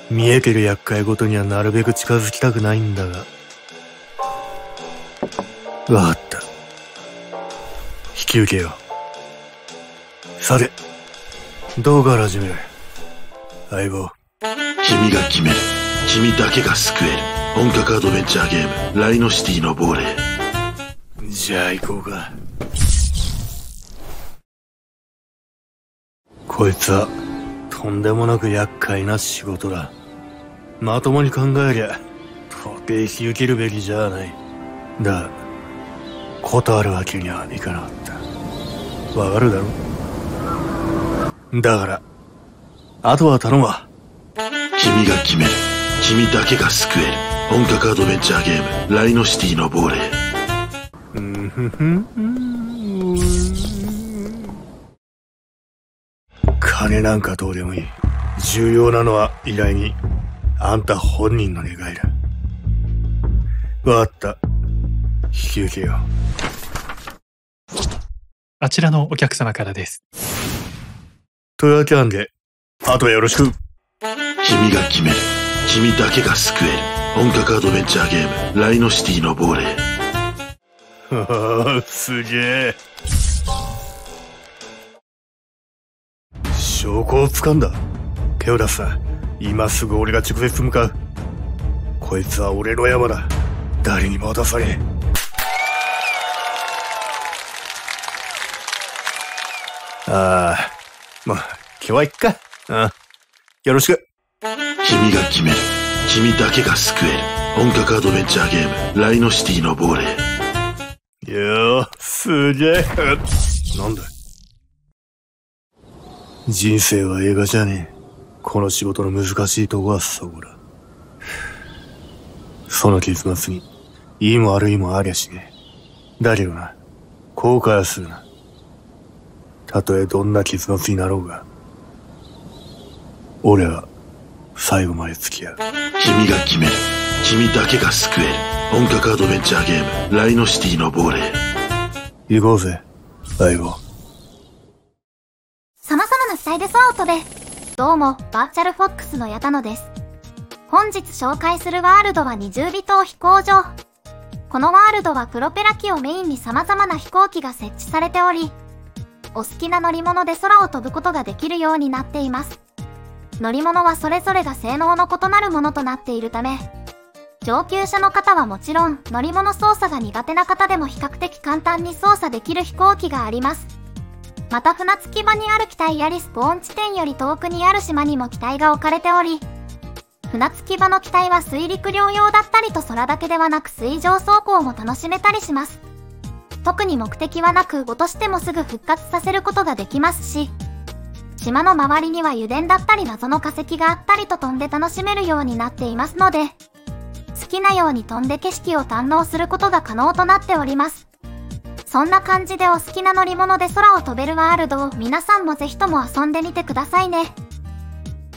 見えてる厄介ごとにはなるべく近づきたくないんだが。わかった。引き受けよう。さて、どうから始める？相棒。 君が決める。君だけが救える。本格アドベンチャーゲーム、ライノシティの亡霊。 じゃあ行こうか。こいつは、とんでもなく厄介な仕事だ。まともに考えりゃ、到底引き受けるべきじゃない。だ、断るわけにはいかなかった。わかるだろ？だから、あとは頼むわ。 君が決める。君だけが救える。本格アドベンチャーゲーム、ライノシティの亡霊。 金なんかどうでもいい。重要なのは依頼人、あんた本人の願いだ。わかった。引き受けよう。 あちらのお客様からです。 というわけなんで、あとよろしく。 君が決める。君だけが救える。本格アドベンチャーゲーム、ライノシティの亡霊。 すげえ。証拠を掴んだ。手を出すな。今すぐ俺が直接向かう。こいつは俺の山だ。誰にも渡されん。まあ、今日はいっか。よろしく。 君が決める。君だけが救える。本格アドベンチャーゲーム、ライノシティの亡霊。 すげえ。なんだ。人生は映画じゃねえ。この仕事の難しいとこはそこだ。その結末に、いいも悪いもありゃしねえ。だけどな、後悔はするな。たとえどんな結末になろうが、俺は最後まで付き合う。 君が決める。君だけが救える。本格アドベンチャーゲーム、ライノシティの亡霊。 行こうぜ、相棒。 様々なスタイル空を飛べ。どうも、バーチャルフォックスの矢田野です。本日紹介するワールドは20尾島飛行場。このワールドはプロペラ機をメインに様々な飛行機が設置されており、お好きな乗り物で空を飛ぶことができるようになっています。乗り物はそれぞれが性能の異なるものとなっているため、上級者の方はもちろん乗り物操作が苦手な方でも比較的簡単に操作できる飛行機があります。また船着き場にある機体やリスポーン地点より遠くにある島にも機体が置かれており、船着き場の機体は水陸両用だったりと空だけではなく水上走行も楽しめたりします。特に目的はなく落としてもすぐ復活させることができますし、島の周りには油田だったり謎の化石があったりと飛んで楽しめるようになっていますので、好きなように飛んで景色を堪能することが可能となっております。そんな感じでお好きな乗り物で空を飛べるワールドを皆さんもぜひとも遊んでみてくださいね。